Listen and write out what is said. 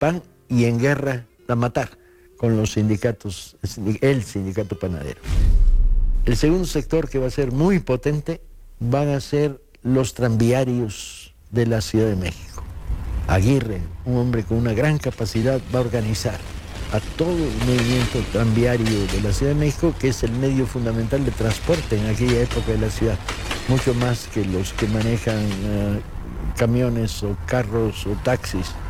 pan y en guerra a matar con los sindicatos, el sindicato panadero. El segundo sector que va a ser muy potente van a ser los tranviarios de la Ciudad de México. Aguirre, un hombre con una gran capacidad, va a organizar a todo el movimiento tranviario de la Ciudad de México, que es el medio fundamental de transporte en aquella época de la ciudad, mucho más que los que manejan camiones o carros o taxis.